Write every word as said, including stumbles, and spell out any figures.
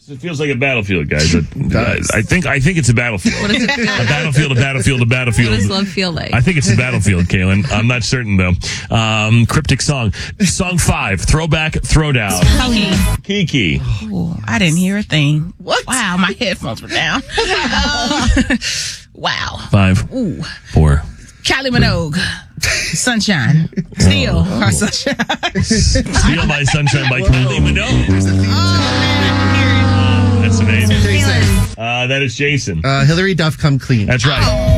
It feels like a battlefield, guys. It does. I think I think it's a battlefield. What does it feel A like? battlefield, a battlefield, a battlefield. What does love feel like? I think it's a battlefield, Kaylin. I'm not certain, though. Um, cryptic song. Song five, throwback, throwdown. Kiki. Kiki. Ooh, I didn't hear a thing. What? Wow, my headphones were down. Um, wow. Five, Ooh. four. Kylie Minogue. Sunshine. Still. Oh. Her sunshine. Steal My Sunshine by Kylie Minogue. There's a theme to That's amazing. Kaylin. Uh, that is Jason. Uh, Hillary Duff, Come Clean. That's right.